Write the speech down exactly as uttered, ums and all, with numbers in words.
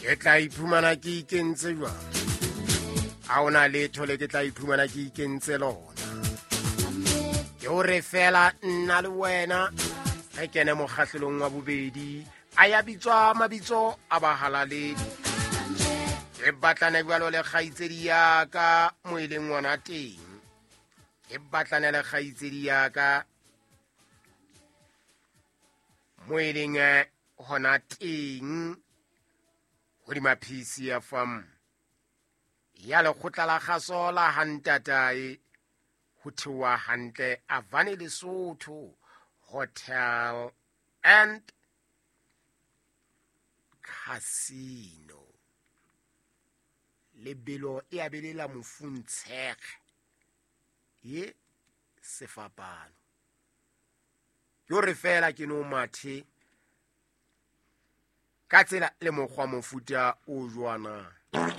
ke tla iphumana ke ikentse jwang a ona letho le ke tla iphumana ke ikentse lona ke o re fela nna le wena ge kene mokgahlelong wa bobedi a ya bitswa mabitso a bahalaledi ke batlane bjalo le kgaitsedi ya ka moeleng ngwana teng ke batlane le kgaitsedi ya ka moeleng hona teng hodima P C F M ya lekgotla la kgaso la hantatae ho thewa hantle Avani Lesotho Hotel and Casino lebelo e abelela mofuntshege ye sefapano yo re fela ke no mathe ka tsela le mokgwa mofuta o jwana